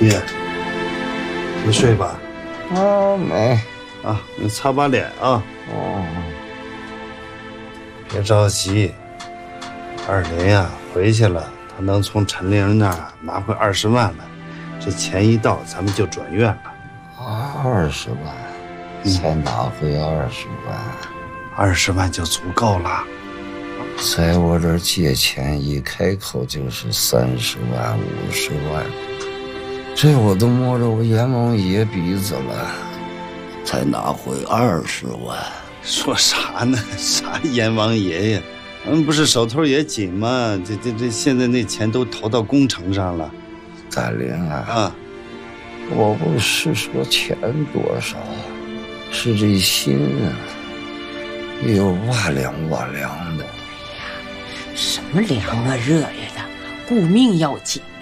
爹，你睡吧。 啊，没啊，你擦把脸啊。 哦， 别着急，二林呀回去了，他能从陈玲那儿拿回20万来，这钱一到，咱们就转院了。 20万，才拿回20万 ，20万就足够了。 在我这儿借钱一开口就是30万、50万，这我都摸着我阎王爷鼻子了，才拿回20万。 说啥呢？啥阎王爷呀？不是手头也紧吗？这现在那钱都投到工程上了。 大林啊，我不是说钱多少，是这心啊，也有哇凉哇凉的。 什么凉啊热呀的，顾命要紧。